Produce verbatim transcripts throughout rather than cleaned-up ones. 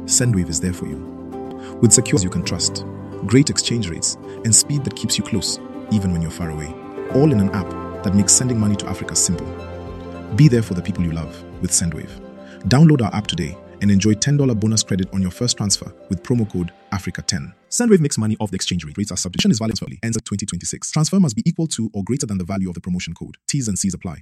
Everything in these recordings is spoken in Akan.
Sendwave is there for you. With secure you can trust, great exchange rates, and speed that keeps you close, even when you're far away. All in an app that makes sending money to Africa simple. Be there for the people you love with Sendwave. Download our app today and enjoy ten dollars bonus credit on your first transfer with promo code Africa ten. Sendwave makes money off the exchange rate. Rates are subject. Is valid for ends of twenty twenty-six. Transfer must be equal to or greater than the value of the promotion code. T's and C's apply.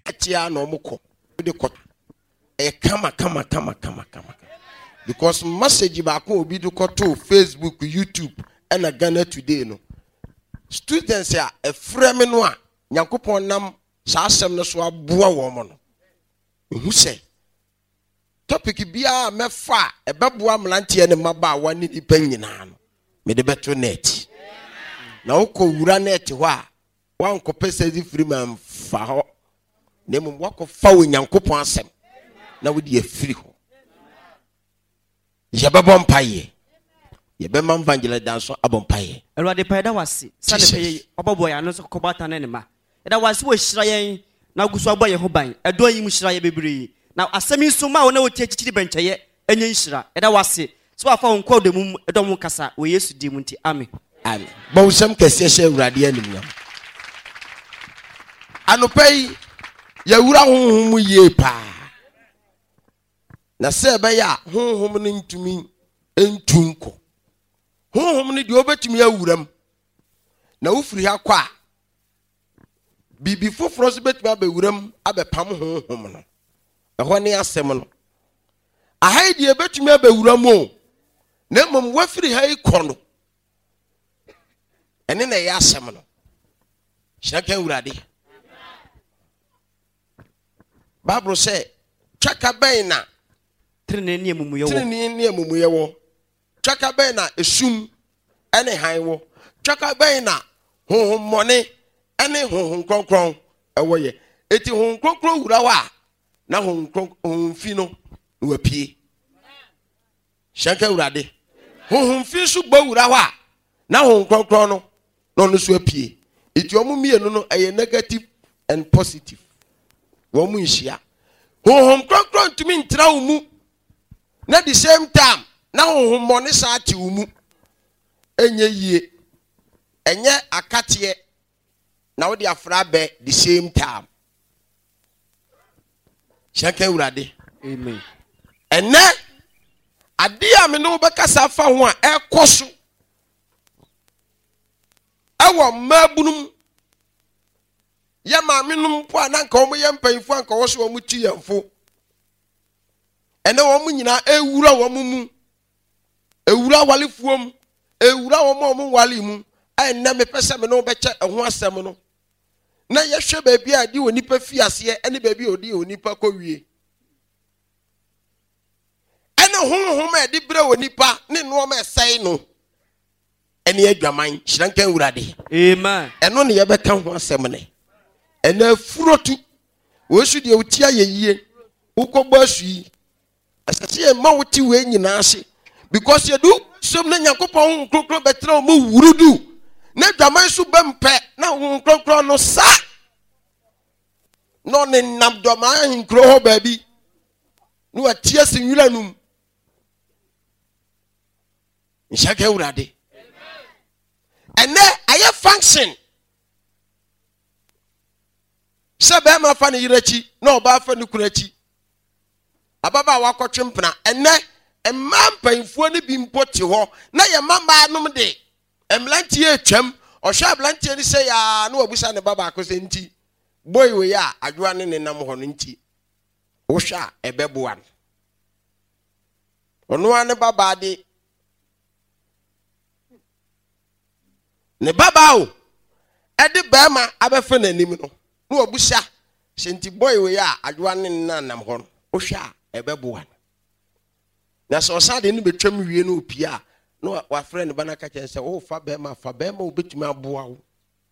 Kama kama kama kama kama. Because message back will be to Facebook, YouTube, and a Ghana today. No students are a frame no a Nyankopon nam saa asem no so aboa wo mo no. Who say topic bia mefa e beboa mlantie ne maba wa ni dipa nyina no me de beto net na ukọ wura net ho a wan ko pesa di free man fa ho na mum wako fa wo Nyankopon asem na wo di afiri ho ye bebo mpaye ye be man evangel danso abompaye Erade paida wasi sane peye obobo ya no so kobata ne ma eda wasi wo hira yen na gusu abo ye ho ban edo yi mu hira ye bebre na asemi so ma wona wo tiachiri bencheye enye hira eda wasi so afa won kwa odemu edo mu kasa wo Yesu di mu nti amen amen bo sem kese hye urade anim yam anopai ya wura honhom mu ye pa na se be ya honhom ne ntumi entunko honhom ne de obetumi awuram na ufiri ha kwa bibi foforo so betumi abewuram abepam honhom no eho ne asem no ahai de betumi abewuram o na mom wafiri ha ikono ene na ya asem no shaka urade Bible say chaka ben na trene ne mumuye wo trene ne mumuye wo chaka ben na esum ene han wo chaka ben na honhom mone ene honhom kronkron ewo ye eti honhom kronkron wura wa na honhom honhom fi no wa pie shaka urade honhom fi su gba wura wa na honhom kronkron no no no so pie eti omu mienu no eye negative and positive wo mu nhia honhom kronkron tumi ntra wo mu na the same time na honhom mone sa ati wo mu enye yie enye akatie na wo de afra be the same time shaka urade amen ene ade a me no be kasa fa ho a ekoso awo mabunum ya ma minum po ananka o mo ye mpanfo anka wo so o mo ti yamfo ene wo mo nyina ewura wo mo mu ewura walefuom ewura wo mo mo wale mu enne me pese me no be che ho asem no na ye hwe ba bia di onipa fiase ene ba bia odi onipa kowie ene honhom e di bre onipa ne no ma esai no ene adwaman hyirankan urade amen eno ne ye be kan ho asem ne ena furotu wo su de utia ye yie ukogba asu yi asase e ma wuti we nyina ase because you do som na Yakopon krokro betra mo wurudu na dwaman su bempe na hu krokro no sa no ne nam dwaman hinkro ho baabi no atia senwura num nshaka urade ene aye function sebe ma fa ne yirachi na oba fa ne kurachi ababa wakotwempna ene emma mpanfo ne bi mpoti ho na ye mamba nom de emlantie atwam ohwa ablantie ne se ya na wabusa ne baba akose nti boy we ya adwoa ne ne nam ho no nti wohwa ebeboa ono ane baba de ne baba o ede bema abefa nanim no no obusa senti boy we ya adwoa ne nanam ho no ohwa ebeboa na so sade ne betwam wie no opia no wa friend bana ka chen se o fa bema fa bema obetumi aboa wo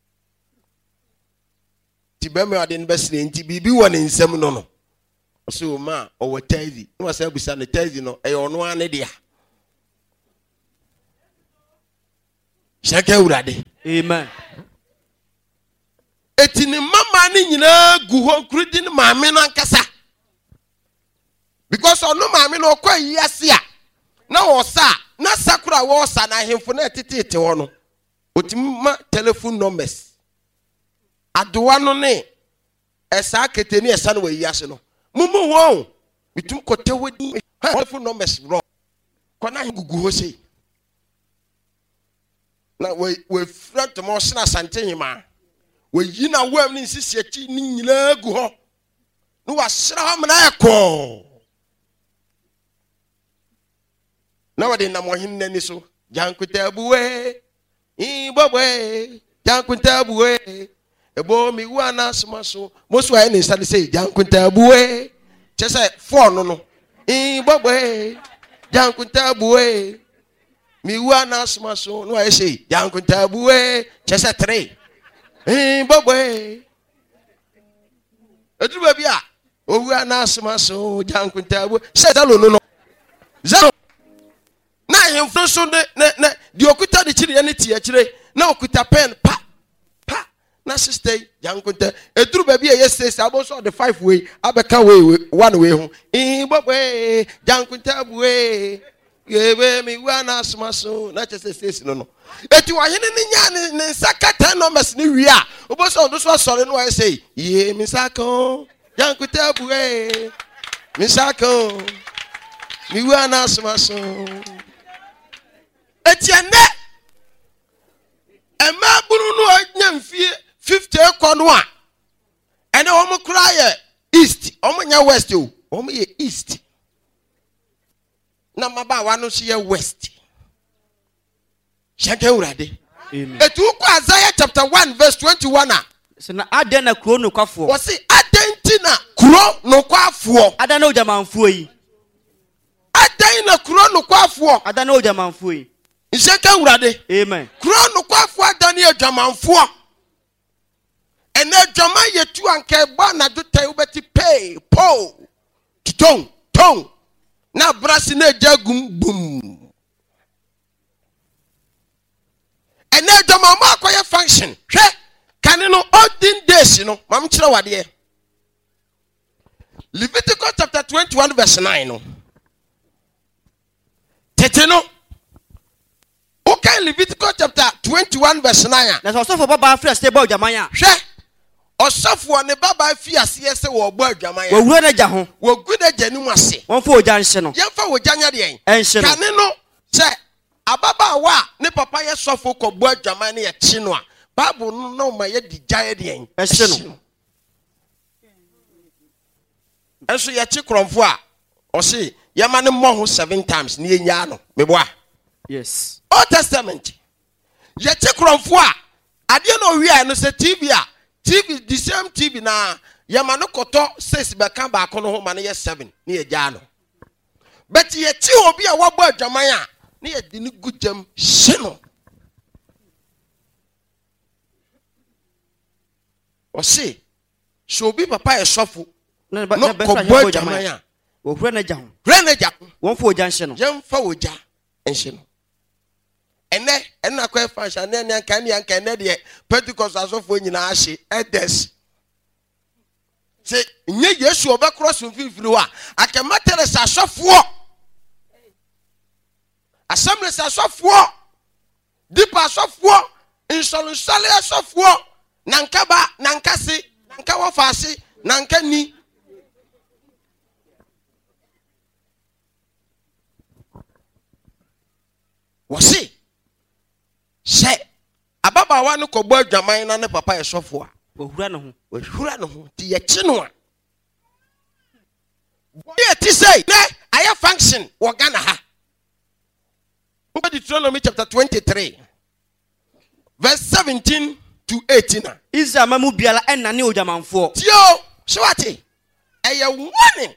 ti bema ade ne besne nti bibi woni nsem no no so ma o watazi no wasa busa ne tazi no e ono ane dia shaka urade amen eti ni mama ni nyina gu ho krudi ni maame na nkasa because ono maame no kwa yiase a na wo sa na sakura wo sa na hemfo na tetete ho no otima telephone numbers adowa no ne esa keteni esa no wayi ase no mumu ho bitum kote wodi telephone numbers ro kona gugu ho sei na we we front mo sna sante hima we yi na wam ni sisi achi ni nyina gu ho no wa sra ho na ekọ na wade na mo hin nani so jankuta buwe ibobwe jankuta buwe ebo mi wa na sma so mo so ai ni sade say jankuta buwe chese phone no no ibobwe jankuta buwe mi wa na sma so no ai say jankuta buwe chese three ibobwe eduba bia owu na sma so jankuta buwe say that no no zero na hemfo so ne ne di okuta de chiri ne tie chire na okuta pen pa pa na sister jankunta eduru ba bia yes abo so the five way abeka way one way ho eh bobwe jankunta buwe yebe mi wa na asma so na chese sesi no no eti wa hene ne nya ne saka ten numbers ni wi a obo so do so sore no wa say ye mi saka jankunta buwe mi saka mi wa na asma so etienne ema bunu no anya mfie fifty ekono a ene wo mkura ye east omunya west o wo ye east na maba wa no so ye west shake urade amen etu ko Isaiah chapter one verse twenty-one a se na aden na kuro no kwafo wo se adenti na kuro no kwafo adan na ojamanfo yi aden na kuro no kwafo adan na ojamanfo yi shake urade amen kuro no kwafo adan na ojamanfo ene adwama yetu anka gba na dotai ubeti pay po ton ton na brasi na jagum bum ene adwama ma akoye function hwe kane no olden days no mam kire wade Leviticus chapter twenty-one verse nine no tete no okay Leviticus chapter twenty-one verse nine na so for baba fresh stay boy jamanya hwe osafo ne baba fi ase se wo gbo adwaman ya wo wura na ja ho wo gu na ja ni mu ase won fo oja nse no ye fa wo ja nya de en ense no kane no se ababa wa ne papa ye sofo ko gbo adwaman ne ye chi no a bible no ma ye di ja ye de en ense no enso ye chi kromfo a o se ye ma ne mo ho seven times ne ye nya no meboa yes Old Testament ye chi kromfo a ade no wi a no se T V a T V the same T V na yama no koto six be kan ba kono ho ma ne ye seven ne ye gya no but ye ti obi a wabo adwaman a ne ye di ni gujam hye no o se so obi papa ye sofo na no be ko sa bo bo adwaman jamanya a wo wura na ja ho hwe na gya won fo oja nse no ye mfa oja enhye no ene ena kwa fashion na ne kan ya kan ne de Pentecost asofo nyina ahye edes se nye Yesu oba cross mfimfiri wa akematere sa asofo assembly sa asofo dipa asofo insolensale asofo nanka ba nanka si nanka wo faasi nanka ni wasi se ababa wa no kogbo adwaman na ne papa ye sofo a wo wura no ho wo hura no ho ti ye chi no a ye ti say ne aya function wo Ghana ha Deuteronomy chapter twenty-three verse seventeen to eighteen a Israel mamu biala enna ne ojamanfo tio swati eye warning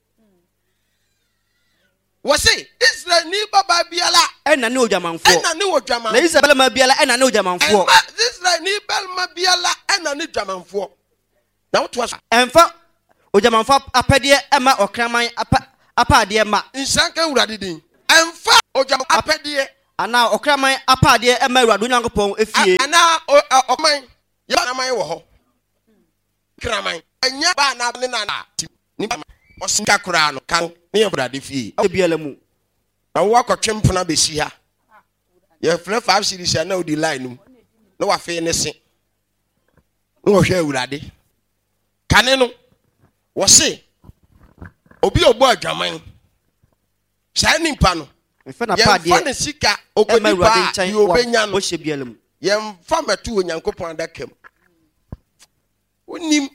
wasi Israel ni baba biala enna ne ojamanfo enna ni odwaman na Israel ma biala enna ne ojamanfo Israel ni belma biala enna ni dwamanfo na what was emfa ojamanfo apede ema okraman apa apade ma nsanka urade din emfa ojam apede ana okraman apade ema urado nyankopon efie ana oman ya na man wo ho kraman anya ba na ne na ni osinka kura no kan ne urade fie biala mu and walk a chimpana besia. Your friend five cities are no line. No affair, innocent. No, here would I. Caneno was say, Obi Obo German. Shining panel. If I'm a funny seeker, Obi you obey Yan Oshibielum. Yam farmer two and Yanko Pandacum. Unim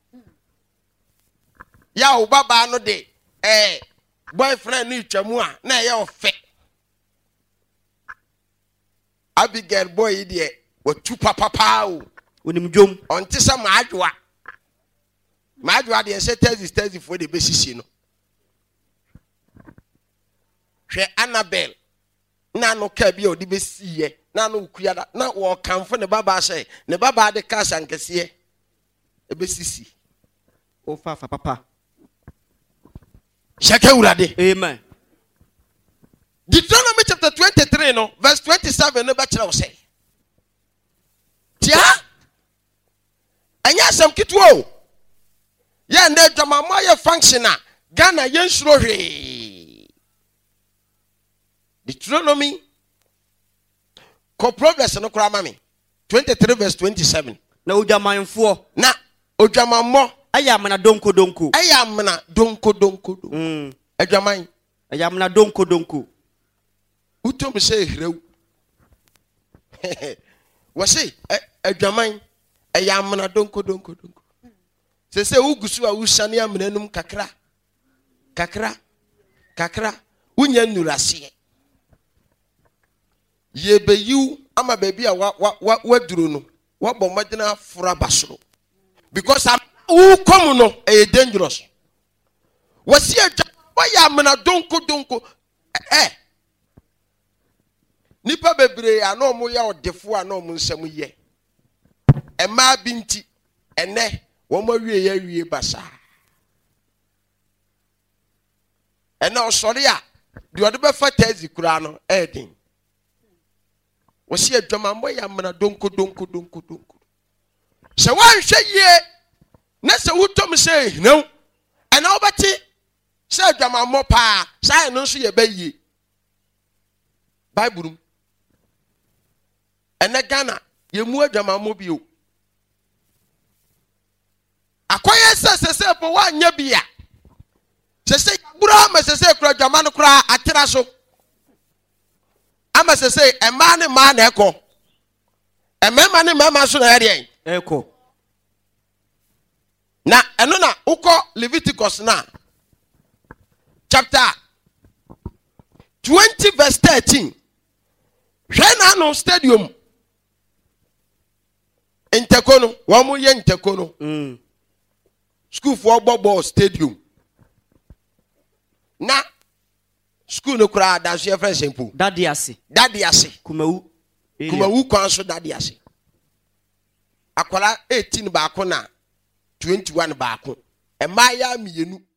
Yao Baba no day, eh, boyfriend ni chamua, na ya fe. Abigail boy idiot, what two papa pow. Unim jum, on Tissa Madwa. Madwa, the ancestors is tested for the basis, you know. She Annabelle, Nano Cabio, the Bessie, Nano Kuada, not walk come from the Baba say, the Baba the Cass and Cassia, a Bessie. Oh, Fafa, Papa. Shakaulade. Amen. Deuteronomy chapter twenty-three, no, verse twenty-seven, no bachelor say. Tia? And yes, some kitwo. Ya and then Jamamaya functioner, Ghana Yenshrohe. Deuteronomy, co progress no cramami. twenty-three, verse twenty-seven. No Jamayan four. Na, Ojamamo. I am na donko donko. I am na donko donko. Hmm. Ejamai. I am na donko donko. Who told me say hero? Was say ejamai? I am na donko donko donko. Se se ugusu a usani amnenum kakra. Kakra. Kakra. Unya nurasiye. Ye be you ama baby a wa wa wa waduru no. Wa bomadina fura basro. Because I'm who come no a dangerous. Was here why am na donko donko eh nipa bebre ano mo ya odefo ano mo nsam ye e ma binti ene wo mo wie ya wie basa ene osori a de ode be fa tazi kura no edin was here dwama mo ya na donko donko donko donko se wan hwe ye na se wutom say no and obati say dwama mo pa say no so ye bayi bible ene Ghana ye mu adwama mo bio akoye se se se po wa nya bia se se bura ma se se kura dwama no kura atira so ama se se e ma ne ma na eko e mema ne mema so na ere eko na eno na uko Leviticus na chapter twenty verse thirteen. Hwena no stadium Intekono, wamu ye Intekono. Mm. School for Bobo stadium. Na school no kura dance your friend simple. Daddy ase. Daddy ase. Kumawu. Kumawu kwanso daddy ase. Akwala eighteen ba ko na twenty-one baako. Emaya mienu